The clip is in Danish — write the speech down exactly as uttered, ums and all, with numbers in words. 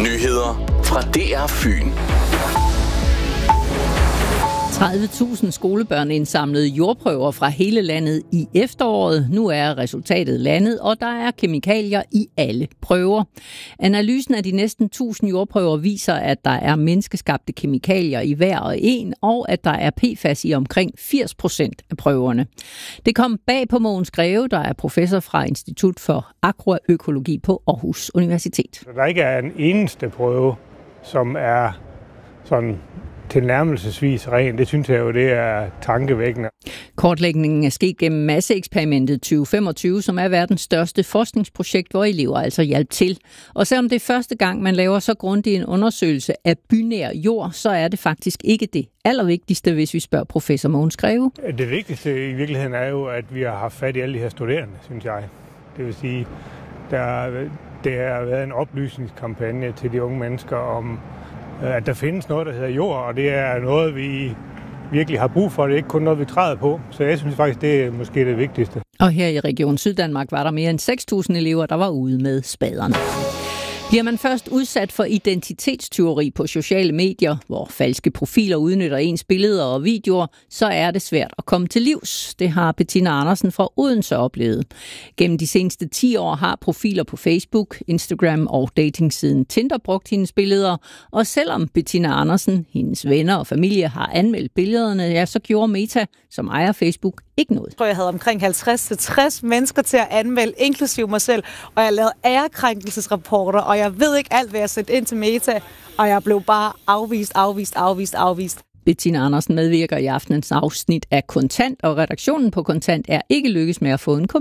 Nyheder fra D R Fyn. tredive tusind skolebørn indsamlede jordprøver fra hele landet i efteråret. Nu er resultatet landet, og der er kemikalier i alle prøver. Analysen af de næsten tusind jordprøver viser, at der er menneskeskabte kemikalier i hver og en, og at der er P F A S i omkring firs procent af prøverne. Det kom bag på Mogens Greve, der er professor fra Institut for Agroøkologi på Aarhus Universitet. Der ikke er en eneste prøve, som er sådan tilnærmelsesvis ren. Det synes jeg jo, det er tankevækkende. Kortlægningen er sket gennem masseeksperimentet tyve femogtyve, som er verdens største forskningsprojekt, hvor elever altså hjalp til. Og selvom det er første gang, man laver så grundig en undersøgelse af bynær jord, så er det faktisk ikke det allervigtigste, hvis vi spørger professor Mogens Greve. Det vigtigste i virkeligheden er jo, at vi har haft fat i alle de her studerende, synes jeg. Det vil sige, der, det har været en oplysningskampagne til de unge mennesker om, at der findes noget, der hedder jord, og det er noget, vi virkelig har brug for. Det er ikke kun noget, vi træder på. Så jeg synes faktisk, det er måske det vigtigste. Og her i Region Syddanmark var der mere end seks tusind elever, der var ude med spaderne. Bliver man først udsat for identitetstyveri på sociale medier, hvor falske profiler udnytter ens billeder og videoer, så er det svært at komme til livs. Det har Bettina Andersen fra Odense oplevet. Gennem de seneste ti år har profiler på Facebook, Instagram og datingsiden Tinder brugt hendes billeder. Og selvom Bettina Andersen, hendes venner og familie har anmeldt billederne, ja, så gjorde Meta, som ejer Facebook, ikke noget. Jeg tror, jeg havde omkring halvtreds til tres mennesker til at anmelde, inklusive mig selv, og jeg lavede ærekrænkelsesrapporter, og jeg ved ikke alt, hvad jeg sendte ind til Meta, og jeg blev bare afvist, afvist, afvist, afvist. Bettina Andersen medvirker i aftenens afsnit af Kontant, og redaktionen på Kontant er ikke lykkes med at få en